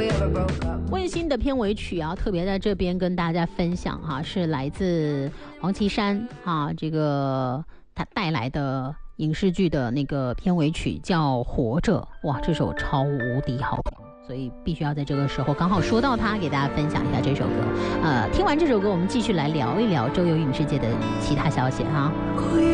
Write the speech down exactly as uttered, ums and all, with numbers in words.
温馨的片尾曲啊，特别在这边跟大家分享哈、啊，是来自黄绮珊啊，这个他带来的影视剧的那个片尾曲叫《活着》，哇，这首超无敌好听，所以必须要在这个时候刚好说到它，给大家分享一下这首歌。呃，听完这首歌，我们继续来聊一聊周游影视界的其他消息哈、啊。